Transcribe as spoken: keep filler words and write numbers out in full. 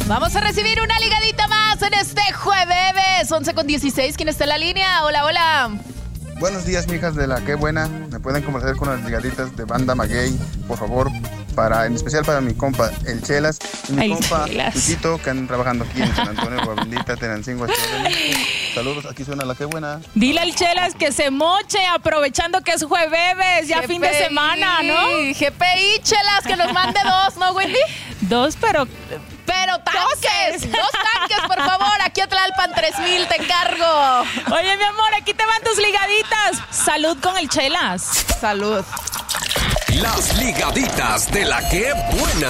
Vamos a recibir una ligadita más en este jueves, once con dieciséis. ¿Quién está en la línea? Hola, hola. Buenos días, mijas de la Qué Buena. Me pueden complacer con las ligaditas de Banda Maguey, por favor, para, en especial para mi compa, el Chelas, y mi El compa, Chelas. Tutito, que andan trabajando aquí en San Antonio, Guabindita, Tenancingo. Saludos, aquí suena la Qué Buena. Dile al Chelas que se moche, aprovechando que es jueves, ya G P I, fin de semana, ¿no? G P I, Chelas, que nos mande dos, ¿no, Wendy? Dos, pero... Pero tanques, dos tanques, por favor. Aquí a Tlalpan tres mil, te encargo. Oye, mi amor, aquí te van tus ligaditas. Salud con el Chelas. Salud. Las ligaditas de la Qué Buena.